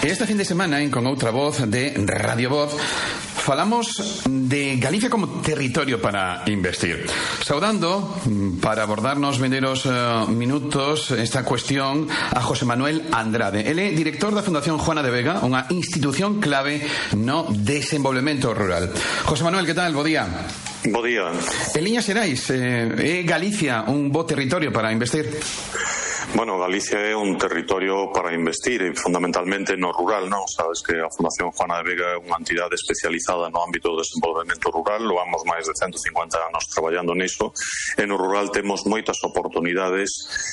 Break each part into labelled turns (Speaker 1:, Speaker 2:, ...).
Speaker 1: Este fin de semana, en Con Outra Voz de Radio Voz, falamos de Galicia como territorio para investir. Saudando, para abordarnos vendeiros minutos esta cuestión, a José Manuel Andrade. Ele é director da Fundación Juana de Vega, unha institución clave no desenvolvemento rural. José Manuel, que tal? Bo día.
Speaker 2: Bo día.
Speaker 1: En liñas xerais, é Galicia un bo territorio para investir?
Speaker 2: Bueno, Galicia é un territorio para investir, fundamentalmente no rural, non? Sabes que a Fundación Juana de Vega é unha entidade especializada no ámbito do desenvolvemento rural, loamos máis de 150 anos traballando niso, e no rural temos moitas oportunidades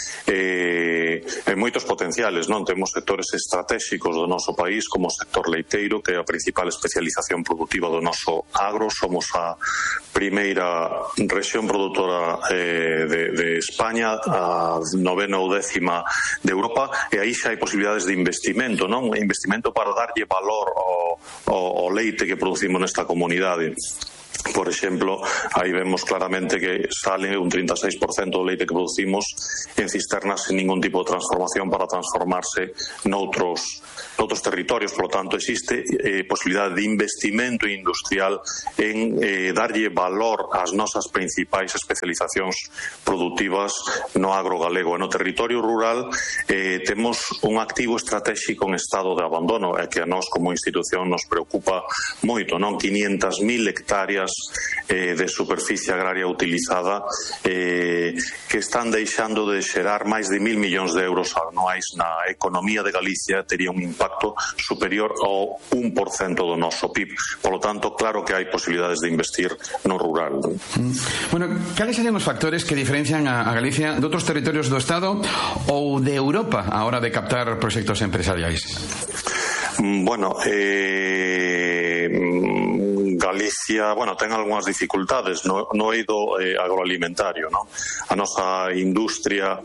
Speaker 2: e moitos potenciales, non? Temos sectores estratégicos do noso país, como o sector leiteiro, que é a principal especialización productiva do noso agro. Somos a primeira rexión produtora de España, a novena ou décima de Europa, e aí xa hai posibilidades de investimento, non? Investimento para darlle valor ao leite que producimos nesta comunidade. Por exemplo, aí vemos claramente que sale un 36% do leite que producimos en cisternas sin ningún tipo de transformación para transformarse noutros territorios. Por lo tanto, existe posibilidade de investimento industrial en darlle valor ás nosas principais especializacións productivas no agro galego. No territorio rural temos un activo estratégico en estado de abandono, e que a nós como institución nos preocupa moito, non? 500.000 hectáreas de superficie agraria utilizada que están deixando de xerar máis de 1.000 millóns de euros anuais na economía de Galicia. Tería un impacto superior ao 1% do noso PIB. Por lo tanto, claro que hai posibilidades de investir no rural.
Speaker 1: Bueno, cales serían os factores que diferencian a Galicia de outros territorios do Estado ou de Europa a hora de captar proxectos empresariais?
Speaker 2: Bueno, Galicia, ten algunhas dificultades no eido agroalimentario, non? A nosa industria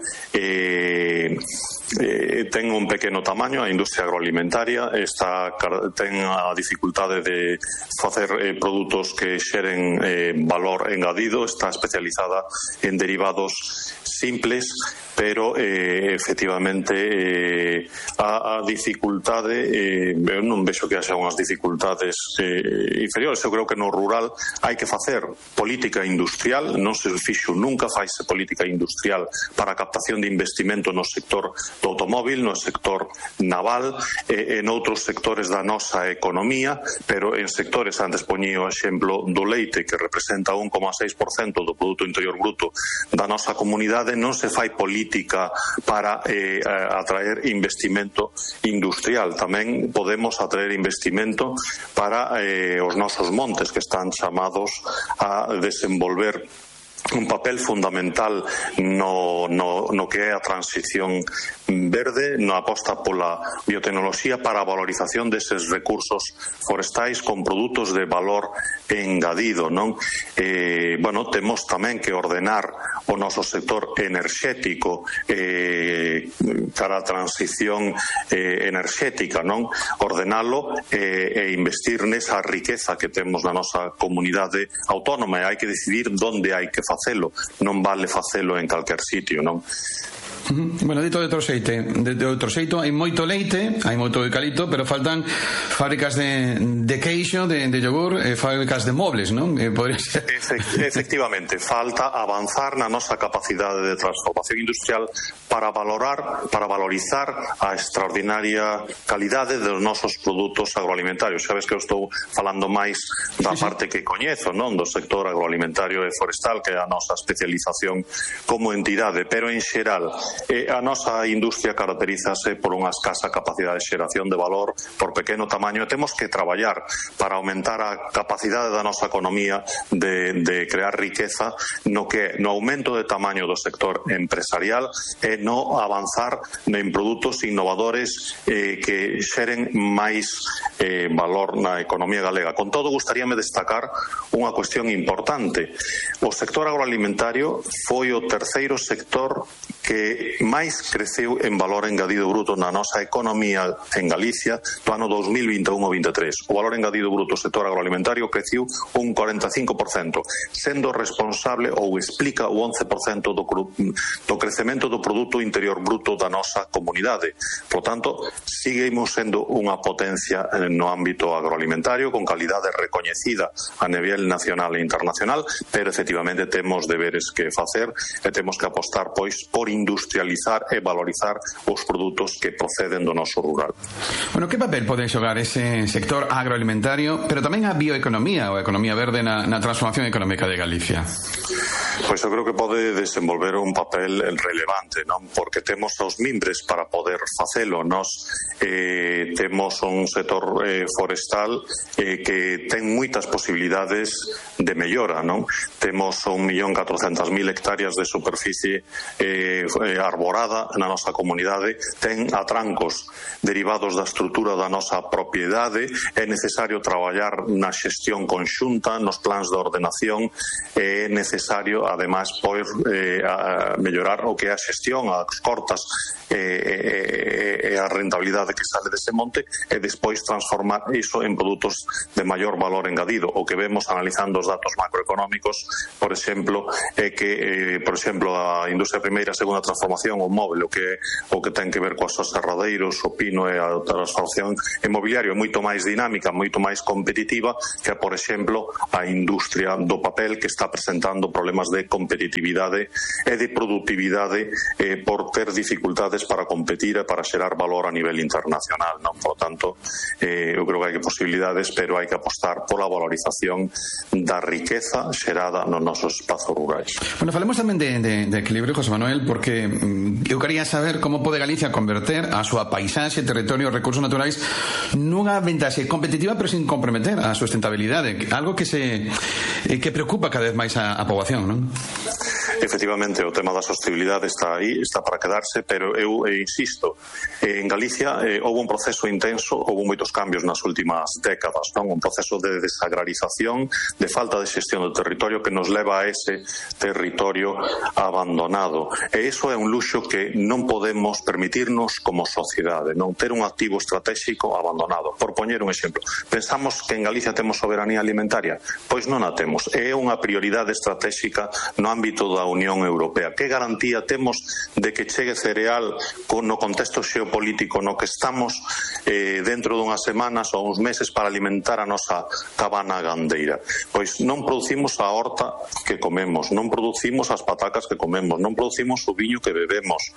Speaker 2: ten un pequeno tamaño, a industria agroalimentaria ten a dificultade de facer produtos que xeren valor engadido, está especializada en derivados simples, pero efectivamente a dificultade, eu non vexo que haxa unhas dificultades inferiores. Eu creo que no rural hai que facer política industrial, non se fixo nunca, faise política industrial para a captación de investimento no sector do automóvil, no sector naval e en outros sectores da nosa economía, pero en sectores, antes poñía o exemplo do leite, que representa 1,6% do Produto Interior Bruto da nosa comunidade, non se fai política para atraer investimento industrial. Tamén podemos atraer investimento para os nosos montes, que están chamados a desenvolver un papel fundamental no que é a transición verde, na aposta pola biotecnoloxía para a valorización deses recursos forestais con produtos de valor engadido, non? Temos tamén que ordenar o noso sector enerxético cara a transición enerxética, non? Ordenalo e investir nesa riqueza que temos na nosa comunidade autónoma, e hai que decidir onde hai que facelo, non vale facelo en calquer sitio, non?
Speaker 1: Bueno, dito de outro xeito, hai moito leite, hai moito eucalipto, pero faltan fábricas de queixo, de yogur, fábricas de mobles, non?
Speaker 2: Efectivamente, falta avanzar na nosa capacidade de transformación industrial para valorizar a extraordinaria calidade dos nosos produtos agroalimentarios. Sabes que eu estou falando máis da parte que coñezo, non? Do sector agroalimentario e forestal, que é a nosa especialización como entidade, pero en xeral a nosa industria caracterízase por unha escasa capacidade de xeración de valor, por pequeno tamaño, e temos que traballar para aumentar a capacidade da nosa economía de crear riqueza no aumento de tamaño do sector empresarial e no avanzar en produtos innovadores que xeren máis valor na economía galega. Con todo, gustaríame destacar unha cuestión importante. O sector agroalimentario foi o terceiro sector que máis creceu en valor engadido bruto na nosa economía en Galicia do ano 2021-23. O valor engadido bruto do sector agroalimentario creciu un 45%, sendo responsable ou explica o 11% do crecemento do Produto Interior Bruto da nosa comunidade. Por tanto, seguimos sendo unha potencia no ámbito agroalimentario con calidade recoñecida a nivel nacional e internacional, pero efectivamente temos deberes que facer e temos que apostar pois por industrializar e valorizar os produtos que proceden do noso rural.
Speaker 1: Bueno, que papel pode xogar ese sector agroalimentario, pero tamén a bioeconomía ou a economía verde na transformación económica de Galicia?
Speaker 2: Pois eu creo que pode desenvolver un papel relevante, non? Porque temos os mimbres para poder facelo. Nos temos un sector forestal que ten moitas posibilidades de mellora, non? Temos 1.400.000 hectáreas de superficie arborada na nosa comunidade, ten atrancos derivados da estrutura da nosa propiedade, é necesario traballar na xestión conxunta, nos plans de ordenación, é necesario además poder mellorar o que é a xestión, as cortas e a rentabilidade que sale dese monte e despois transformar iso en produtos de maior valor engadido. O que vemos analizando os datos macroeconómicos, por exemplo, é que a industria primeira e segunda transformación, o móvel, o que ten que ver coas aserradeiros, o pino e a transformación inmobiliario é moito máis dinámica, moito máis competitiva que, por exemplo, a industria do papel, que está presentando problemas de competitividade e de productividade por ter dificultades para competir e para xerar valor a nivel internacional, non? Por tanto, eu creo que hai posibilidades, pero hai que apostar pola valorización da riqueza xerada nos nosos espazos rurais.
Speaker 1: Bueno, falemos tamén de equilibrio, José Manuel, porque eu quería saber como pode Galicia converter a súa paisaxe, territorio e recursos naturais nunha ventaxe competitiva pero sin comprometer a sustentabilidade, algo que preocupa cada vez máis a poboación, non?
Speaker 2: Efectivamente, o tema da sostenibilidade está aí, está para quedarse, pero eu insisto, en Galicia houve un proceso intenso, houve moitos cambios nas últimas décadas, non? Un proceso de desagrarización, de falta de xestión do territorio que nos leva a ese territorio abandonado. E iso é un luxo que non podemos permitirnos como sociedade, non ter un activo estratégico abandonado. Por poñer un exemplo, pensamos que en Galicia temos soberanía alimentaria? Pois non a temos. É unha prioridade estratégica no ámbito da Unión Europea. Que garantía temos de que chegue cereal no contexto xeopolítico no que estamos dentro dunhas semanas ou uns meses para alimentar a nosa cabana gandeira? Pois non producimos a horta que comemos, non producimos as patacas que comemos, non producimos o viño que bebemos,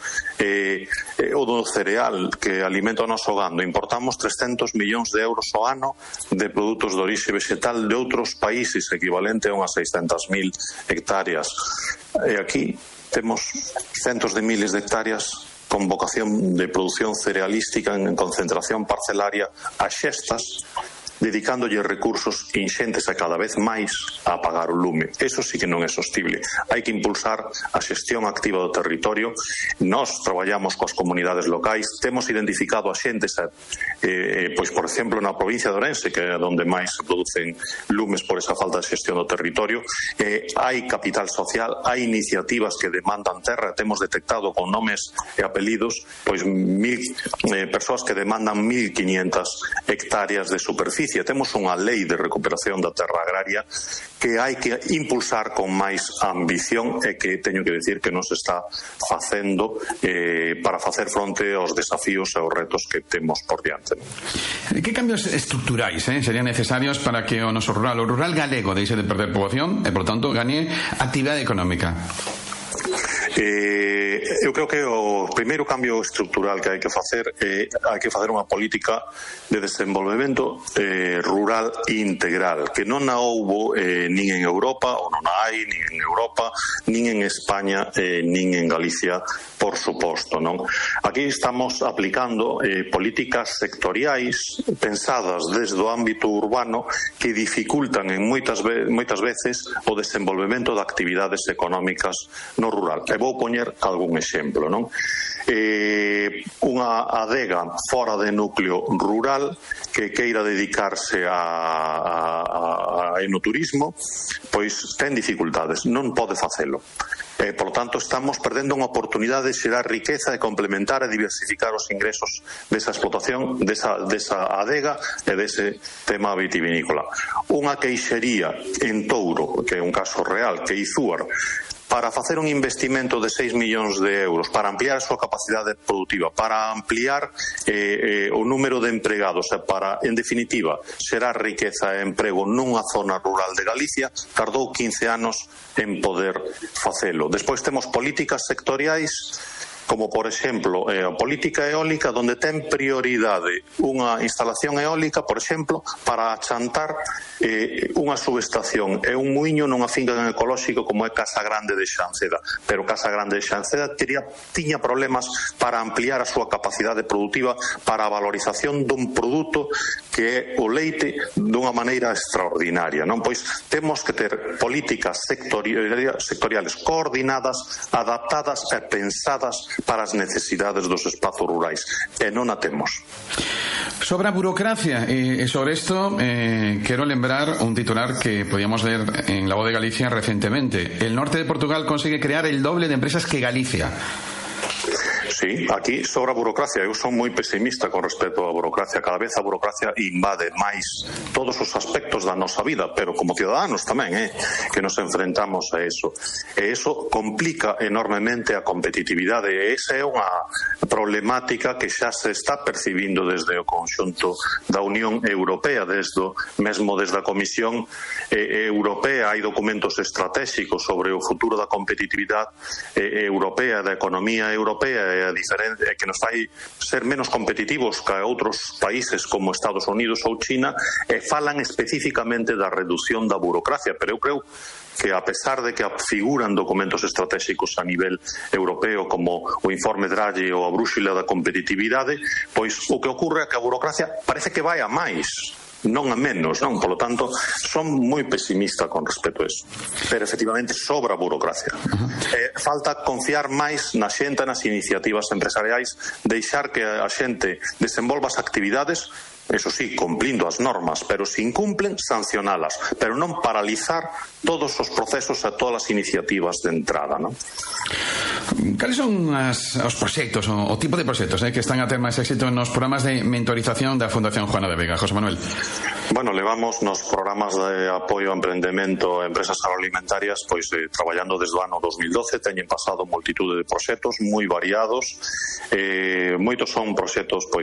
Speaker 2: o do cereal que alimenta o noso gando. Importamos 300 millóns de euros ao ano de produtos de orixe vegetal de outros países, equivalente a unhas 600.000 hectáreas. E aquí temos centos de miles de hectáreas con vocación de producción cerealística en concentración parcelaria a xestas, dedicándolle recursos inxentes a cada vez máis a apagar o lume. Eso sí que non é sostible. Hai que impulsar a xestión activa do territorio. Nós traballamos coas comunidades locais, temos identificado a xentes, pois, por exemplo, na provincia de Ourense, que é onde máis se producen lumes por esa falta de xestión do territorio. Hai capital social, hai iniciativas que demandan terra, temos detectado con nomes e apelidos pois 1.000 persoas que demandan 1.500 hectáreas de superficie. Temos unha lei de recuperación da terra agraria que hai que impulsar con máis ambición e que teño que decir que non se está facendo para facer fronte aos desafíos e aos retos que temos por diante.
Speaker 1: Que cambios estruturais serían necesarios para que o noso rural, o rural galego, deixe de perder poboación e, por tanto, gañe actividade económica?
Speaker 2: Eu creo que o primeiro cambio estrutural que hai que facer é unha política de desenvolvemento rural integral, que non a houbo nin en Europa, ou non a hai nin en Europa, nin en España, nin en Galicia, por suposto, non? Aquí estamos aplicando políticas sectoriais pensadas desde o ámbito urbano que dificultan en moitas veces o desenvolvemento de actividades económicas no rural. E vou poñer algún exemplo, non? Unha adega fora de núcleo rural que queira dedicarse a enoturismo, pois ten dificultades, non pode facelo. Por lo tanto, estamos perdendo unha oportunidade de xerar riqueza e complementar e diversificar os ingresos desa explotación, desa adega e dese tema vitivinícola. Unha queixería en Touro, que é un caso real, que Izúar, para facer un investimento de 6 millóns de euros, para ampliar a súa capacidade productiva, para ampliar o número de empregados e para, en definitiva, xerar riqueza e emprego nunha zona rural de Galicia, tardou 15 anos en poder facelo. Despois temos políticas sectoriais, como por exemplo a política eólica, donde ten prioridade unha instalación eólica, por exemplo, para achantar unha subestación e un muiño nunha finca en ecolóxico como é Casa Grande de Xanceda. Pero Casa Grande de Xanceda tiña problemas para ampliar a súa capacidade productiva para a valorización dun produto que é o leite dunha maneira extraordinaria, non? Pois temos que ter políticas sectoriales coordinadas, adaptadas e pensadas para as necesidades dos espazos rurais, e non a temos.
Speaker 1: Sobre a burocracia, e sobre isto quero lembrar un titular que podíamos leer en La Voz de Galicia recientemente. El norte de Portugal consigue crear el doble de empresas que Galicia.
Speaker 2: Sí, aquí sobra burocracia. Eu son moi pesimista con respecto á burocracia. Cada vez a burocracia invade máis todos os aspectos da nosa vida, pero como ciudadanos tamén, que nos enfrentamos a eso. E eso complica enormemente a competitividade. E esa é unha problemática que xa se está percibindo desde o conxunto da Unión Europea, mesmo desde a Comisión Europea. Hai documentos estratégicos sobre o futuro da competitividade europea, da economía europea, que nos fai ser menos competitivos que outros países como Estados Unidos ou China, e falan especificamente da reducción da burocracia. Pero eu creo que, a pesar de que figuran documentos estratégicos a nivel europeo como o informe Draghi ou a brúxula da competitividade, pois o que ocorre é que a burocracia parece que vai a máis, non a menos, non? Por lo tanto, son moi pesimista con respecto a eso. Pero efectivamente sobra burocracia. Falta confiar máis na xente, nas iniciativas empresariais, deixar que a xente desenvolva as actividades, eso sí, cumplindo as normas, pero se incumplen, sancionalas, pero non paralizar todos os procesos e todas as iniciativas de entrada, non?
Speaker 1: Cales son os proxectos, o tipo de proxectos que están a ter máis éxito nos programas de mentorización da Fundación Juana de Vega, José Manuel?
Speaker 2: Bueno, levamos nos programas de apoio ao emprendemento a empresas agroalimentarias traballando desde o ano 2012, teñen pasado multitude de proxectos moi variados, moitos son proxectos